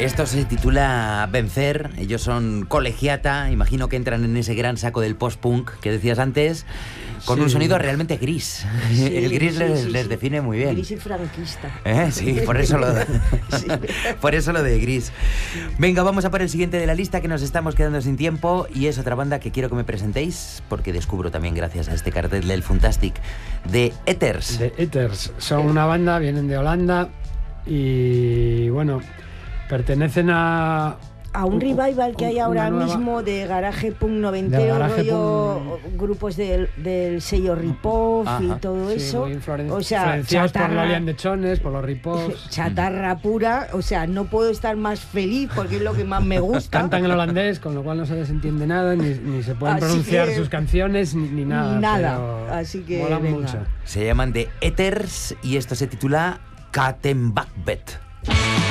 Esto se titula Vencer. Ellos son Colegiata. Imagino que entran en ese gran saco del post-punk que decías antes, con un sonido realmente gris. Sí, el gris les define muy bien. Gris y franquista. Sí, por eso por eso lo de gris. Venga, vamos a por el siguiente de la lista, que nos estamos quedando sin tiempo, y es otra banda que quiero que me presentéis, porque descubro también gracias a este cartel del Funtastic, The Ethers. The Ethers son una banda, vienen de Holanda y bueno, pertenecen a un revival que hay ahora mismo de garaje punk noventero, rollo grupos del sello Ripoff y todo eso. O sea, influenciados por Loli and the Chones, por los Ripoff. Chatarra pura, o sea, no puedo estar más feliz porque es lo que más me gusta. Cantan en holandés, con lo cual no se les entiende nada, ni se pueden pronunciar sus canciones, ni nada. Nada, así que molan mucho. Se llaman The Ethers y esto se titula Kattenbakbet.